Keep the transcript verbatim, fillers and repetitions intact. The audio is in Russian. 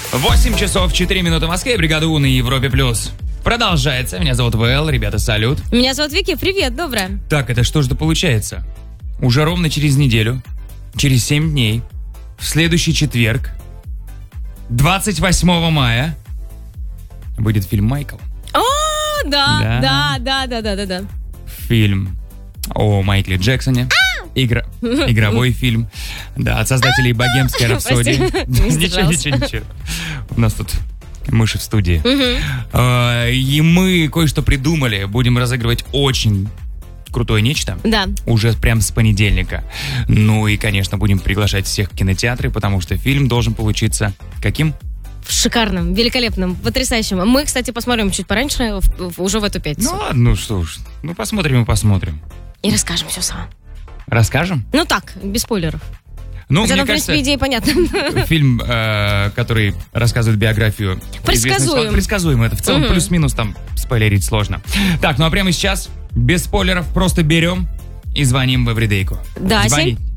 восемь часов четыре минуты в Москве, бригада У на Европе плюс. Продолжается. Меня зовут ВЛ, ребята, салют. Меня зовут Вики, привет, доброе. Так, это что же получается? Уже ровно через неделю, через семь дней, в следующий четверг, двадцать восьмого мая, выйдет фильм «Майкл». О, да, да, да, да, да, да, да. Фильм о Майкле Джексоне. Игра... Игровой фильм. Да, от создателей «Богемской рапсодии». Ничего, ничего, ничего. У нас тут мыши в студии. И мы кое-что придумали. Будем разыгрывать очень крутое нечто. Да. Уже прям с понедельника. Ну и, конечно, будем приглашать всех в кинотеатры, потому что фильм должен получиться каким? Шикарным, великолепным, потрясающим. Мы, кстати, посмотрим чуть пораньше, в, в, уже в эту пятницу. Ну ладно, ну что уж. Ну посмотрим и посмотрим. И расскажем все сам. Расскажем? Ну так, без спойлеров. Ну, Хотя, мне ну, в кажется, принципе, идея понятна. Фильм, э, который рассказывает биографию... Предсказуем. Предсказуем. Это в целом Угу. плюс-минус там спойлерить сложно. Так, ну а прямо сейчас, без спойлеров, просто берем и звоним в Эвридейку. Да, Звони.